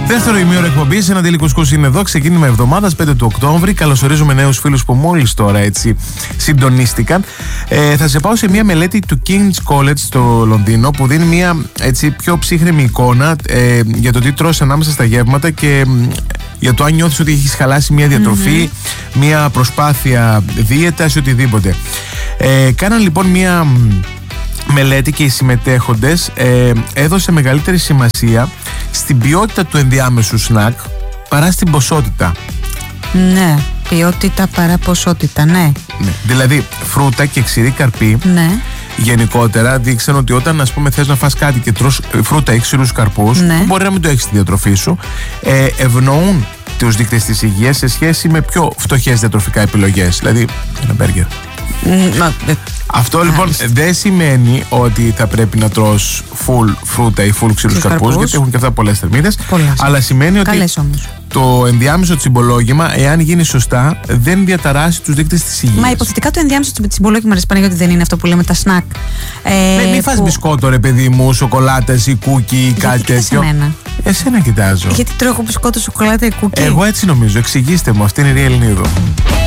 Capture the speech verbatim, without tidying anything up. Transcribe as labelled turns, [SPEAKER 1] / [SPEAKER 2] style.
[SPEAKER 1] Δεύτερο ημίωρο εκπομπής, ένα Daily Couscous είναι εδώ. Ξεκίνημα εβδομάδας, πέντε του Οκτώβρη. Καλωσορίζουμε νέους φίλους που μόλις τώρα έτσι συντονίστηκαν. Ε, θα σε πάω σε μια μελέτη του King's College στο Λονδίνο που δίνει μια έτσι πιο ψύχρεμη εικόνα ε, για το τι τρως ανάμεσα στα γεύματα και για το αν νιώθεις ότι έχεις χαλάσει μια διατροφή, mm-hmm. μια προσπάθεια δίαιτας ή οτιδήποτε. Ε, κάναν λοιπόν μια μελέτη και οι συμμετέχοντες ε, έδωσε μεγαλύτερη σημασία στην ποιότητα του ενδιάμεσου σνακ παρά στην ποσότητα.
[SPEAKER 2] Ναι, ποιότητα παρά ποσότητα, ναι.
[SPEAKER 1] ναι. Δηλαδή φρούτα και ξηρή καρπή, ναι. γενικότερα δείξαν ότι όταν ας πούμε θες να φας κάτι και τρως φρούτα ή ξηρούς καρπούς, ναι. μπορεί να μην το έχεις στη διατροφή σου, ε, ευνοούν τους δείκτες της υγείας σε σχέση με πιο φτωχές διατροφικά επιλογές, δηλαδή ένα μπέργκερ.
[SPEAKER 2] Mm,
[SPEAKER 1] Αυτό λοιπόν δεν σημαίνει ότι θα πρέπει να τρως full φρούτα ή full ξηρούς καρπούς, γιατί έχουν και αυτά πολλές θερμίδες. Αλλά σημαίνει ότι το ενδιάμεσο τσιμπολόγημα, εάν γίνει σωστά, δεν διαταράσει τους δείκτες της υγείας.
[SPEAKER 2] Μα υποθετικά το ενδιάμεσο τσιμπολόγημα, ρε Σπανίγια, ότι δεν είναι αυτό που λέμε τα σνακ.
[SPEAKER 1] Ε, ναι, μην που... φας μπισκότο, ρε παιδί μου, σοκολάτες ή κούκι ή κάτι τέτοιο.
[SPEAKER 2] Εσένα.
[SPEAKER 1] Εσένα κοιτάζω.
[SPEAKER 2] Γιατί τρώω μπισκότο, σοκολάτα ή κούκι.
[SPEAKER 1] Εγώ έτσι νομίζω. Εξηγήστε μου, αυτή είναι η Ριελνίδου.